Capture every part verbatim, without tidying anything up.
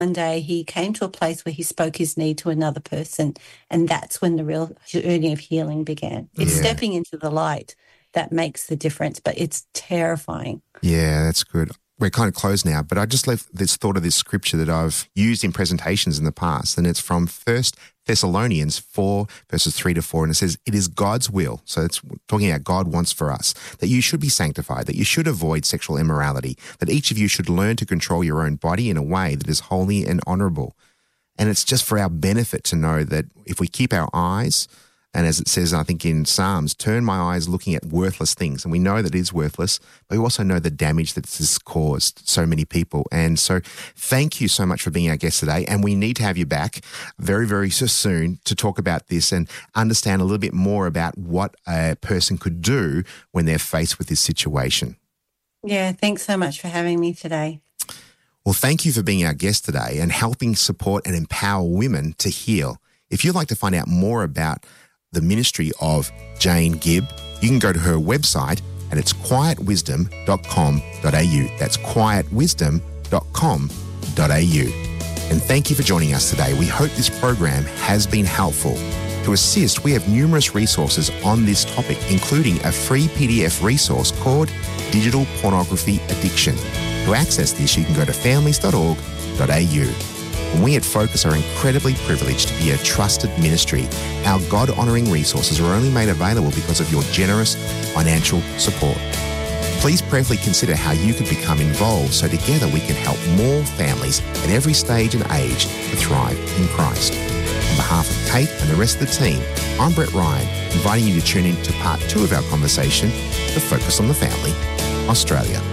one day he came to a place where he spoke his need to another person, and that's when the real journey of healing began. It's Yeah. stepping into the light that makes the difference, but it's terrifying. Yeah, that's good. We're kind of closed now, but I just left this thought of this scripture that I've used in presentations in the past, and it's from First Thessalonians four, verses three to four, and it says, it is God's will, so it's talking about God wants for us, that you should be sanctified, that you should avoid sexual immorality, that each of you should learn to control your own body in a way that is holy and honourable. And it's just for our benefit to know that if we keep our eyes, and as it says, I think in Psalms, turn my eyes looking at worthless things. And we know that it is worthless, but we also know the damage that this has caused so many people. And so thank you so much for being our guest today. And we need to have you back very, very soon to talk about this and understand a little bit more about what a person could do when they're faced with this situation. Yeah, thanks so much for having me today. Well, thank you for being our guest today and helping support and empower women to heal. If you'd like to find out more about the ministry of Jane Gibb, you can go to her website and it's quiet wisdom dot com dot a u. That's quiet wisdom dot com dot a u. And thank you for joining us today. We hope this program has been helpful. To assist, we have numerous resources on this topic, including a free P D F resource called Digital Pornography Addiction. To access this, you can go to families dot org dot a u. And we at Focus are incredibly privileged to be a trusted ministry. Our God-honouring resources are only made available because of your generous financial support. Please prayerfully consider how you could become involved so together we can help more families at every stage and age to thrive in Christ. On behalf of Kate and the rest of the team, I'm Brett Ryan, inviting you to tune in to part two of our conversation, The Focus on the Family, Australia.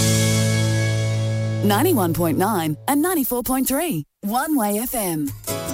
ninety-one point nine and ninety-four point three, One Way F M.